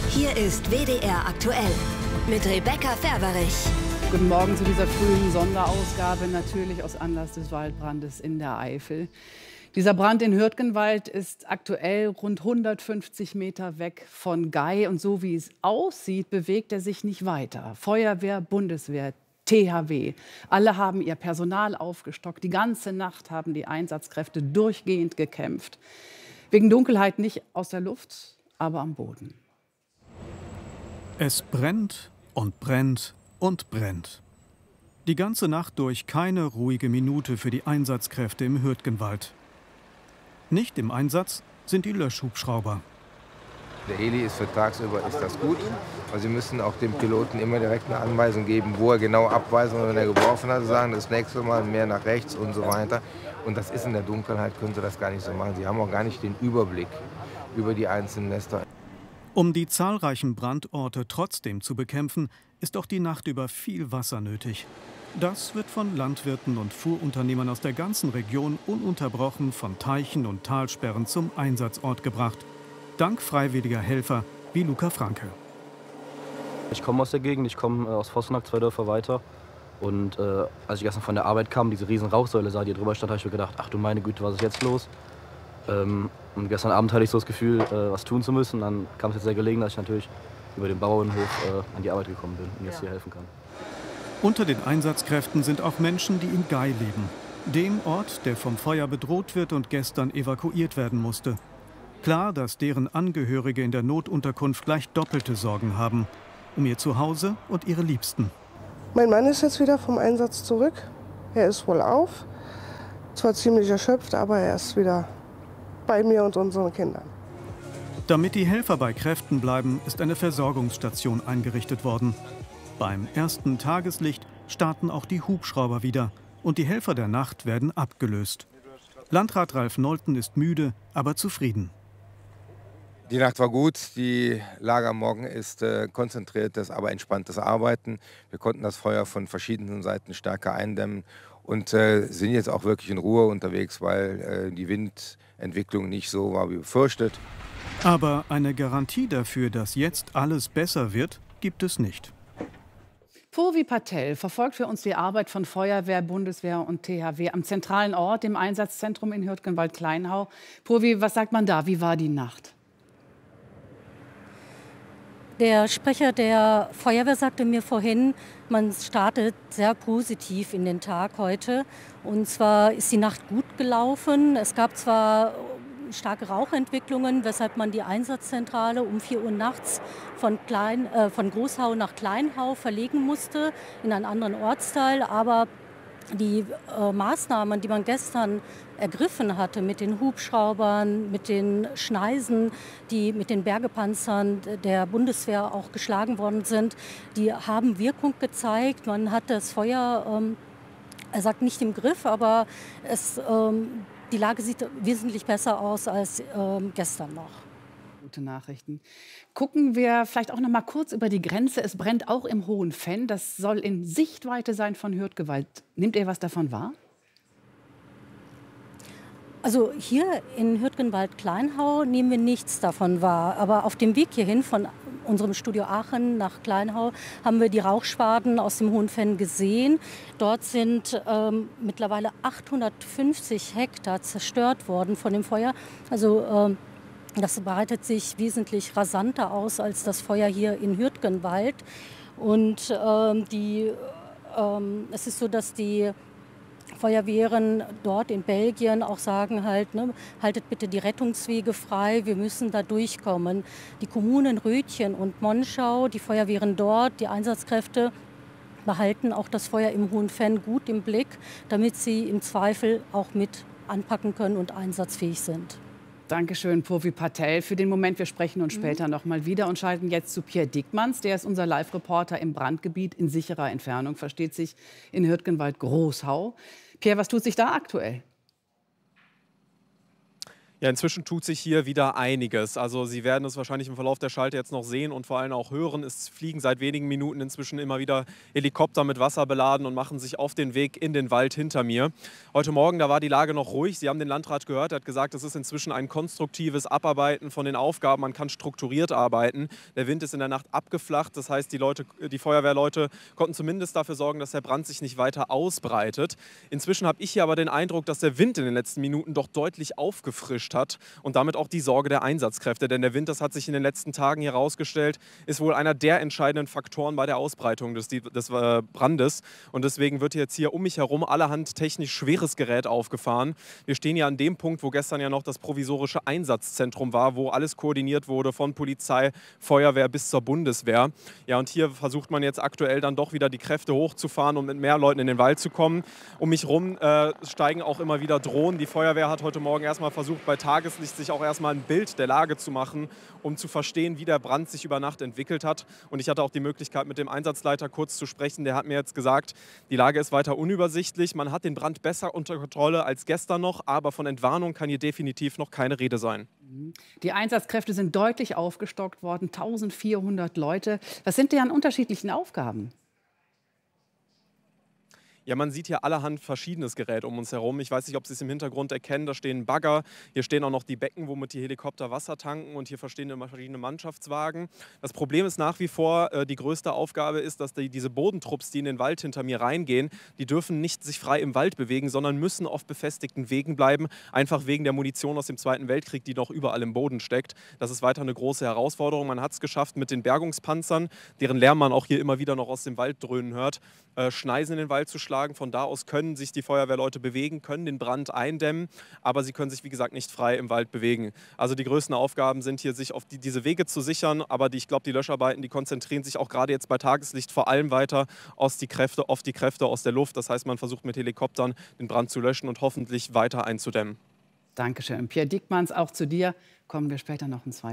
Hier ist WDR aktuell mit Rebecca Ferberich. Guten Morgen zu dieser frühen Sonderausgabe, natürlich aus Anlass des Waldbrandes in der Eifel. Dieser Brand in Hürtgenwald ist aktuell rund 150 Meter weg von Gei. Und so wie es aussieht, bewegt er sich nicht weiter. Feuerwehr, Bundeswehr, THW, alle haben ihr Personal aufgestockt. Die ganze Nacht haben die Einsatzkräfte durchgehend gekämpft. Wegen Dunkelheit nicht aus der Luft, aber am Boden. Es brennt und brennt und brennt. Die ganze Nacht durch keine ruhige Minute für die Einsatzkräfte im Hürtgenwald. Nicht im Einsatz sind die Löschhubschrauber. Der Heli ist für tagsüber ist das gut, aber Sie müssen auch dem Piloten immer direkt eine Anweisung geben, wo er genau abweisen, wenn er geworfen hat, sagen das nächste Mal mehr nach rechts und so weiter. Und das ist in der Dunkelheit, können Sie das gar nicht so machen. Sie haben auch gar nicht den Überblick über die einzelnen Nester. Um die zahlreichen Brandorte trotzdem zu bekämpfen, ist auch die Nacht über viel Wasser nötig. Das wird von Landwirten und Fuhrunternehmern aus der ganzen Region ununterbrochen von Teichen und Talsperren zum Einsatzort gebracht. Dank freiwilliger Helfer wie Luca Franke. Ich komme aus der Gegend, ich komme aus Vossenack, 2 Dörfer weiter. Und als ich gestern von der Arbeit kam, diese riesen Rauchsäule sah, die drüber stand, habe ich mir gedacht, ach du meine Güte, was ist jetzt los? Und gestern Abend hatte ich so das Gefühl, was tun zu müssen. Dann kam es jetzt sehr gelegen, dass ich natürlich über den Bauernhof an die Arbeit gekommen bin und jetzt hier helfen kann. Unter den Einsatzkräften sind auch Menschen, die in Gei leben. Dem Ort, der vom Feuer bedroht wird und gestern evakuiert werden musste. Klar, dass deren Angehörige in der Notunterkunft gleich doppelte Sorgen haben. Um ihr Zuhause und ihre Liebsten. Mein Mann ist jetzt wieder vom Einsatz zurück. Er ist wohl auf. Zwar ziemlich erschöpft, aber er ist wieder bei mir und unseren Kindern. Damit die Helfer bei Kräften bleiben, ist eine Versorgungsstation eingerichtet worden. Beim ersten Tageslicht starten auch die Hubschrauber wieder und die Helfer der Nacht werden abgelöst. Landrat Ralf Nolten ist müde, aber zufrieden. Die Nacht war gut, die Lage am Morgen ist konzentriertes, aber entspanntes Arbeiten. Wir konnten das Feuer von verschiedenen Seiten stärker eindämmen und sind jetzt auch wirklich in Ruhe unterwegs, weil die Windentwicklung nicht so war wie befürchtet. Aber eine Garantie dafür, dass jetzt alles besser wird, gibt es nicht. Purvi Patel verfolgt für uns die Arbeit von Feuerwehr, Bundeswehr und THW am zentralen Ort, dem Einsatzzentrum in Hürtgenwald-Kleinhau. Purvi, was sagt man da? Wie war die Nacht? Der Sprecher der Feuerwehr sagte mir vorhin, man startet sehr positiv in den Tag heute. Und zwar ist die Nacht gut gelaufen. Es gab zwar starke Rauchentwicklungen, weshalb man die Einsatzzentrale um 4 Uhr nachts von Großhau nach Kleinhau verlegen musste, in einen anderen Ortsteil. Aber die Maßnahmen, die man gestern ergriffen hatte mit den Hubschraubern, mit den Schneisen, die mit den Bergepanzern der Bundeswehr auch geschlagen worden sind, die haben Wirkung gezeigt. Man hat das Feuer, er sagt nicht im Griff, aber die Lage sieht wesentlich besser aus als gestern noch. Gute Nachrichten. Gucken wir vielleicht auch noch mal kurz über die Grenze. Es brennt auch im Hohenfenn. Das soll in Sichtweite sein von Hürtgenwald. Nimmt ihr was davon wahr? Also hier in Hürtgenwald-Kleinhau nehmen wir nichts davon wahr. Aber auf dem Weg hierhin von unserem Studio Aachen nach Kleinhau haben wir die Rauchschwaden aus dem Hohenfenn gesehen. Dort sind mittlerweile 850 Hektar zerstört worden von dem Feuer. Also das breitet sich wesentlich rasanter aus als das Feuer hier in Hürtgenwald. Und es ist so, dass die Feuerwehren dort in Belgien auch sagen halt, ne, haltet bitte die Rettungswege frei, wir müssen da durchkommen. Die Kommunen Rötchen und Monschau, die Feuerwehren dort, die Einsatzkräfte behalten auch das Feuer im Hohenfenn gut im Blick, damit sie im Zweifel auch mit anpacken können und einsatzfähig sind. Dankeschön, Purvi Patel. Für den Moment, wir sprechen uns später noch mal wieder und schalten jetzt zu Pierre Dickmanns. Der ist unser Live-Reporter im Brandgebiet in sicherer Entfernung, versteht sich, in Hürtgenwald-Großhau. Pierre, was tut sich da aktuell? Ja, inzwischen tut sich hier wieder einiges. Also Sie werden es wahrscheinlich im Verlauf der Schalte jetzt noch sehen und vor allem auch hören. Es fliegen seit wenigen Minuten inzwischen immer wieder Helikopter mit Wasser beladen und machen sich auf den Weg in den Wald hinter mir. Heute Morgen, da war die Lage noch ruhig. Sie haben den Landrat gehört, er hat gesagt, es ist inzwischen ein konstruktives Abarbeiten von den Aufgaben. Man kann strukturiert arbeiten. Der Wind ist in der Nacht abgeflacht. Das heißt, die Feuerwehrleute konnten zumindest dafür sorgen, dass der Brand sich nicht weiter ausbreitet. Inzwischen habe ich hier aber den Eindruck, dass der Wind in den letzten Minuten doch deutlich aufgefrischt hat und damit auch die Sorge der Einsatzkräfte. Denn der Wind, das hat sich in den letzten Tagen hier herausgestellt, ist wohl einer der entscheidenden Faktoren bei der Ausbreitung des Brandes. Und deswegen wird jetzt hier um mich herum allerhand technisch schweres Gerät aufgefahren. Wir stehen ja an dem Punkt, wo gestern ja noch das provisorische Einsatzzentrum war, wo alles koordiniert wurde von Polizei, Feuerwehr bis zur Bundeswehr. Ja, und hier versucht man jetzt aktuell dann doch wieder die Kräfte hochzufahren, um mit mehr Leuten in den Wald zu kommen. Um mich herum steigen auch immer wieder Drohnen. Die Feuerwehr hat heute Morgen erstmal versucht, bei Tageslicht sich auch erstmal ein Bild der Lage zu machen, um zu verstehen, wie der Brand sich über Nacht entwickelt hat. Und ich hatte auch die Möglichkeit, mit dem Einsatzleiter kurz zu sprechen. Der hat mir jetzt gesagt, die Lage ist weiter unübersichtlich. Man hat den Brand besser unter Kontrolle als gestern noch, aber von Entwarnung kann hier definitiv noch keine Rede sein. Die Einsatzkräfte sind deutlich aufgestockt worden, 1400 Leute. Was sind die an unterschiedlichen Aufgaben? Ja, man sieht hier allerhand verschiedenes Gerät um uns herum. Ich weiß nicht, ob Sie es im Hintergrund erkennen. Da stehen Bagger, hier stehen auch noch die Becken, womit die Helikopter Wasser tanken und hier stehen verschiedene Mannschaftswagen. Das Problem ist nach wie vor, die größte Aufgabe ist, dass diese Bodentrupps, die in den Wald hinter mir reingehen, die dürfen nicht sich frei im Wald bewegen, sondern müssen auf befestigten Wegen bleiben, einfach wegen der Munition aus dem Zweiten Weltkrieg, die noch überall im Boden steckt. Das ist weiter eine große Herausforderung. Man hat es geschafft, mit den Bergungspanzern, deren Lärm man auch hier immer wieder noch aus dem Wald dröhnen hört, Schneisen in den Wald zu schlagen. Von da aus können sich die Feuerwehrleute bewegen, können den Brand eindämmen, aber sie können sich, wie gesagt, nicht frei im Wald bewegen. Also die größten Aufgaben sind hier, sich auf diese Wege zu sichern, aber ich glaube, die Löscharbeiten, die konzentrieren sich auch gerade jetzt bei Tageslicht vor allem weiter auf die Kräfte aus der Luft. Das heißt, man versucht mit Helikoptern den Brand zu löschen und hoffentlich weiter einzudämmen. Dankeschön. Pierre Diekmanns, auch zu dir kommen wir später noch ein zweites.